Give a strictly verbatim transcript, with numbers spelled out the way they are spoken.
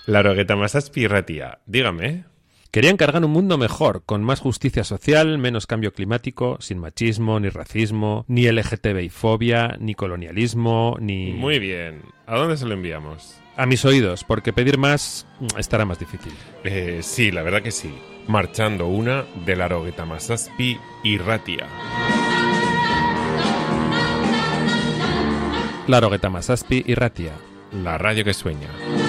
Laurogeita mazazpi irratia, dígame. Quería encargar un mundo mejor, con más justicia social, menos cambio climático, sin machismo, ni racismo, ni L G T B I fobia, ni colonialismo, ni... Muy bien. ¿A dónde se lo enviamos? A mis oídos, porque pedir más estará más difícil. Eh, sí, la verdad que sí. Marchando una de Laurogeita mazazpi irratia. Laurogeita mazazpi irratia. La radio que sueña.